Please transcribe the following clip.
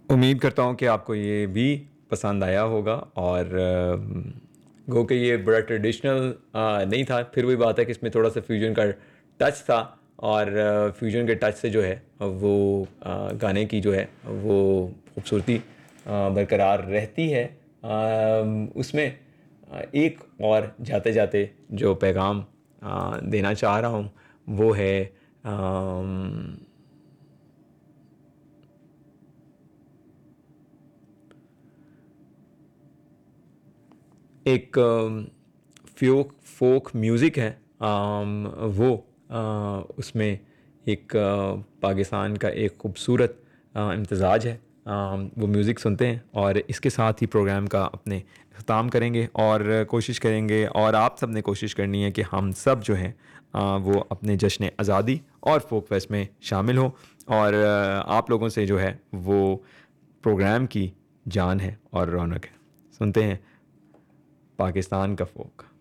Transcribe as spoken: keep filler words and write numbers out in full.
उम्मीद करता हूँ कि आपको ये भी पसंद आया होगा और अ, गो कि ये बड़ा ट्रेडिशनल नहीं था, फिर वही बात है कि इसमें थोड़ा सा फ्यूजन का टच था और फ्यूजन के टच से जो है वो अ, गाने की जो है वो खूबसूरती अ, बरकरार रहती है। अ, उसमें अ, एक और जाते जाते जो पैगाम अ, देना चाह रहा हूँ वो है अम, एक फ्योक फोक म्यूज़िक है, अम, वो अ, उसमें एक अ, पाकिस्तान का एक खूबसूरत अ, इम्तज़ाज है। अम, वो म्यूज़िक सुनते हैं और इसके साथ ही प्रोग्राम का अपने अख्ताम करेंगे और कोशिश करेंगे और आप सब ने कोशिश करनी है कि हम सब जो हैं अ, वो अपने जश्न आज़ादी और फोक फेस्ट में शामिल हों और अ, आप लोगों से जो है वो प्रोग्राम की जान है और रौनक है। सुनते हैं पाकिस्तान का फोक।